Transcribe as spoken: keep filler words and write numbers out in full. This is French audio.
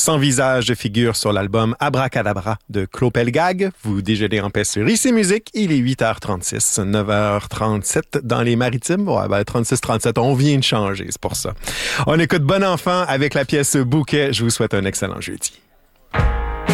Sans visage figure sur l'album Abracadabra de Claude Pelgag. Vous déjeunez en paix sur Ici Musique. Il est huit heures trente-six, neuf heures trente-sept dans les Maritimes. Ouais, ben trente-six trente-sept, on vient de changer, c'est pour ça. On écoute Bon Enfant avec la pièce Bouquet. Je vous souhaite un excellent jeudi.